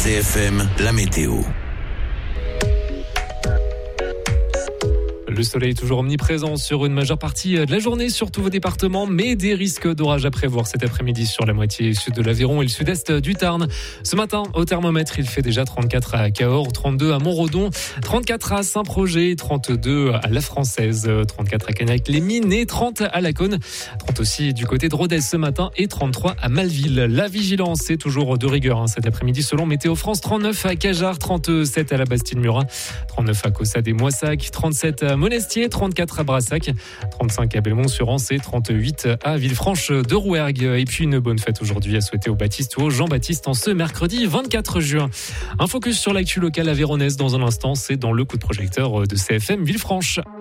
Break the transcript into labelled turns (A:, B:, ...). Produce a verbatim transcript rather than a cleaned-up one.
A: C F M, la météo.
B: Le soleil est toujours omniprésent sur une majeure partie de la journée sur tous vos départements, mais des risques d'orage à prévoir cet après-midi sur la moitié sud de l'Aveyron et le sud-est du Tarn. Ce matin, au thermomètre, il fait déjà trente-quatre à Cahors, trente-deux à Montredon, trente-quatre à Saint-Projet, trente-deux à La Française, trente-quatre à Cagnac-les-Mines et trente à Laconne. trente aussi du côté de Rodez ce matin et trente-trois à Malville. La vigilance est toujours de rigueur hein, cet après-midi selon Météo France. trente-neuf à Cajarc, trente-sept à la Bastide-Murat, trente-neuf à Caussade et Moissac, trente-sept à Monestier, trente-quatre à Brassac, trente-cinq à Belmont-sur-Anse et trente-huit à Villefranche de Rouergue. Et puis une bonne fête aujourd'hui à souhaiter au Baptiste ou au Jean-Baptiste en ce mercredi vingt-quatre juin. Un focus sur l'actu locale avéronnaise dans un instant, c'est dans le coup de projecteur de C F M Villefranche.